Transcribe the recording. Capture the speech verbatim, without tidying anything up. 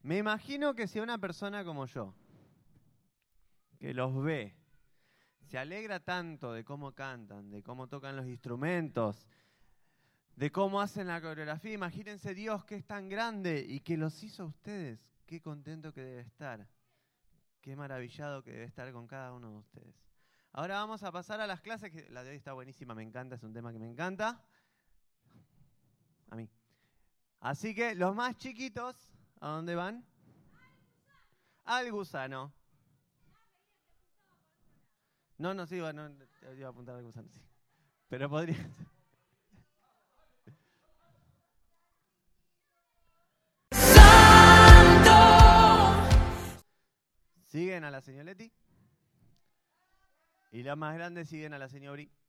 Me imagino que si una persona como yo, que los ve, se alegra tanto de cómo cantan, de cómo tocan los instrumentos, de cómo hacen la coreografía, imagínense Dios que es tan grande y que los hizo a ustedes. Qué contento que debe estar. Qué maravillado que debe estar con cada uno de ustedes. Ahora vamos a pasar a las clases, que la de hoy está buenísima, me encanta, es un tema que me encanta. A mí. Así que los más chiquitos, ¿a dónde van? Al gusano. No, no, sí, iba, no, iba a apuntar al gusano, sí. Pero podría ser. Siguen a la señora Leti. Y las más grandes siguen a la señora Bri.